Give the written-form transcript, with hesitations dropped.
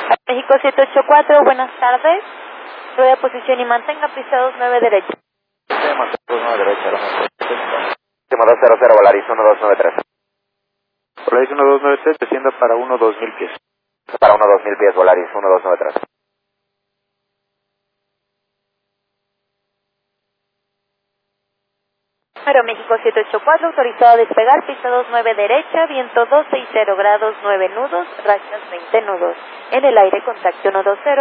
México 784, buenas tardes. Rueda posición y mantenga pista 29 derecha. Tema 29 derecha, Tema 200 Volaris 1293. Volaris 1293, descienda para 12000 pies. Para 2000 pies, Volaris 1293. Aeroméxico 784, autorizado a despegar, pista 29 derecha, viento 260 grados, 9 nudos, rachas 20 nudos. En el aire, contacto 120.